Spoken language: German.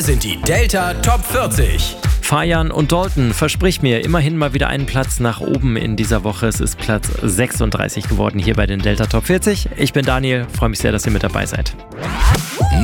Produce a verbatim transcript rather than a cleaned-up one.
Hier sind die Delta Top vierzig. Fajan und Dalton, versprich mir immerhin mal wieder einen Platz nach oben in dieser Woche. Es ist Platz sechsunddreißig geworden hier bei den Delta Top vierzig. Ich bin Daniel, freue mich sehr, dass ihr mit dabei seid.